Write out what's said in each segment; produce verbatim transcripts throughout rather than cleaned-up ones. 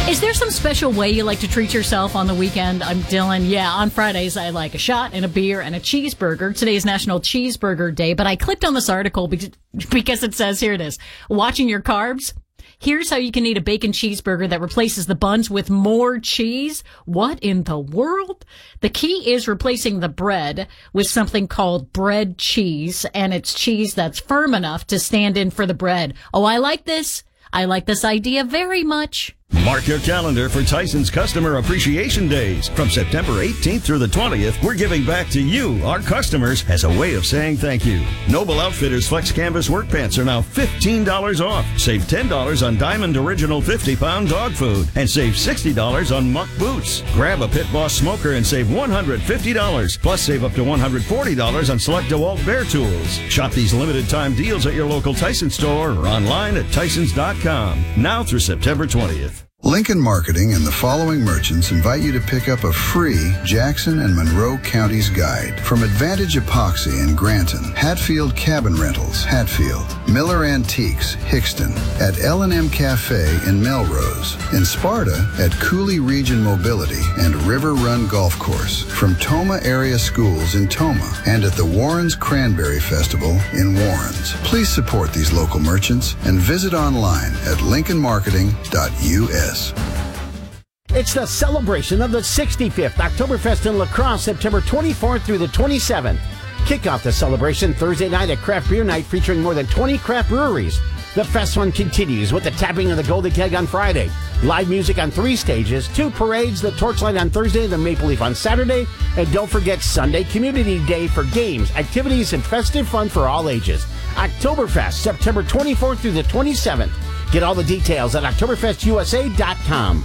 Is there some special way you like to treat yourself on the weekend? I'm Dylan. Yeah, on Fridays I like a shot and a beer and a cheeseburger. Today is National Cheeseburger Day, but I clicked on this article because it says, here it is, watching your carbs. Here's how you can eat a bacon cheeseburger that replaces the buns with more cheese. What in the world? The key is replacing the bread with something called bread cheese, and it's cheese that's firm enough to stand in for the bread. Oh, I like this. I like this idea very much. Mark your calendar for Tyson's Customer Appreciation Days. From September eighteenth through the twentieth, we're giving back to you, our customers, as a way of saying thank you. Noble Outfitters Flex Canvas Work Pants are now fifteen dollars off. Save ten dollars on Diamond Original fifty pound dog food and save sixty dollars on Muck Boots. Grab a Pit Boss Smoker and save one hundred fifty dollars. Plus save up to one hundred forty dollars on select DeWalt Bear Tools. Shop these limited time deals at your local Tyson store or online at tysons dot com. Now through September twentieth. Lincoln Marketing and the following merchants invite you to pick up a free Jackson and Monroe Counties guide from Advantage Epoxy in Granton, Hatfield Cabin Rentals, Hatfield, Miller Antiques, Hickston, at L and M Cafe in Melrose, in Sparta at Cooley Region Mobility and River Run Golf Course, from Toma Area Schools in Toma, and at the Warrens Cranberry Festival in Warrens. Please support these local merchants and visit online at lincoln marketing dot U S. It's the celebration of the sixty-fifth Oktoberfest in La Crosse, September twenty-fourth through the twenty-seventh. Kick off the celebration Thursday night at Craft Beer Night featuring more than twenty craft breweries. The fest one continues with the tapping of the Golden Keg on Friday. Live music on three stages, two parades, the Torchlight on Thursday, the Maple Leaf on Saturday, and don't forget Sunday Community Day for games, activities, and festive fun for all ages. Oktoberfest, September twenty-fourth through the twenty-seventh. Get all the details at oktoberfest u s a dot com.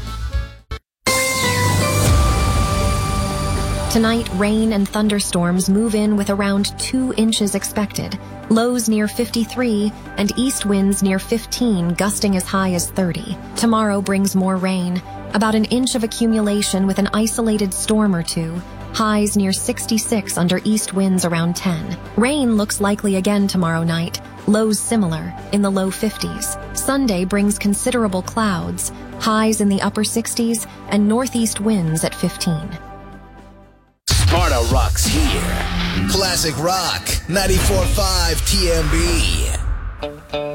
Tonight, rain and thunderstorms move in with around two inches expected. Lows near fifty-three and east winds near fifteen, gusting as high as thirty. Tomorrow brings more rain, about an inch of accumulation with an isolated storm or two. Highs near sixty-six under east winds around ten. Rain looks likely again tomorrow night. Lows similar, in the low fifties. Sunday brings considerable clouds. Highs in the upper sixties and northeast winds at fifteen. Sparta rocks here. Classic Rock, ninety-four point five T M B.